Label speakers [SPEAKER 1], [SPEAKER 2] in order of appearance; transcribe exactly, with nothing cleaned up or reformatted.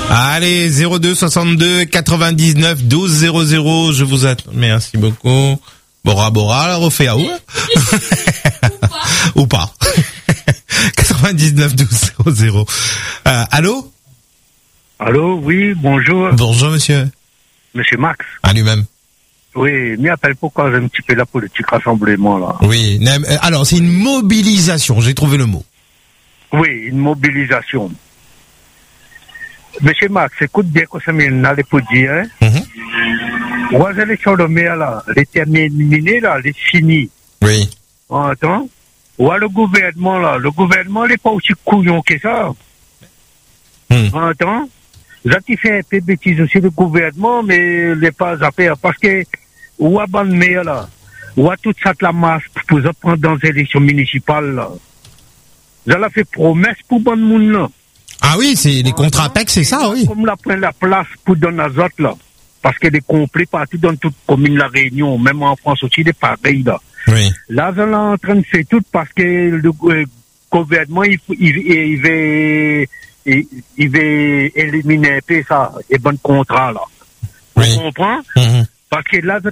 [SPEAKER 1] Allez, zéro deux soixante-deux quatre-vingt-dix-neuf douze zéro zéro, je vous attends. Merci beaucoup. Bora Bora, la refait à où? Ou pas. quatre-vingt-dix-neuf douze zéro zéro. Euh, allô?
[SPEAKER 2] Allô, oui, bonjour.
[SPEAKER 1] Bonjour, monsieur.
[SPEAKER 2] Monsieur Max.
[SPEAKER 1] À lui-même.
[SPEAKER 2] Oui, m'y appelle pourquoi j'ai un petit peu la politique rassemblement, là.
[SPEAKER 1] Oui, alors c'est une mobilisation, j'ai trouvé le mot.
[SPEAKER 2] Oui, une mobilisation. Monsieur Max, écoute bien que ça m'a pour dire, hein.
[SPEAKER 1] Mm-hmm.
[SPEAKER 2] Aux élections de maire, là, les terminés, là, les finis.
[SPEAKER 1] Oui.
[SPEAKER 2] Attends. Ou le gouvernement, là, le gouvernement n'est pas aussi couillon que ça.
[SPEAKER 1] Mm.
[SPEAKER 2] Attends. J'ai fait un peu de bêtises aussi le gouvernement, mais il n'est pas à faire. Parce que, ou à bonne maire, là, ou à toute cette la masse pour se prendre dans les élections municipales, là. J'allais fait promesse pour bon monde, là.
[SPEAKER 1] Ah oui, c'est les contrats P E C, c'est ça, oui.
[SPEAKER 2] Comme la prend la place pour donner les autres, là. Parce que les complets partout dans toute commune la Réunion, même en France aussi, des pareils, là.
[SPEAKER 1] Oui.
[SPEAKER 2] Là, on est en train de faire tout parce que le euh, gouvernement, il, il, il veut, il, il veut éliminer un peu ça, les bons contrats, là.
[SPEAKER 1] Oui.
[SPEAKER 2] On comprend?
[SPEAKER 1] Mm-hmm.
[SPEAKER 2] Parce que là,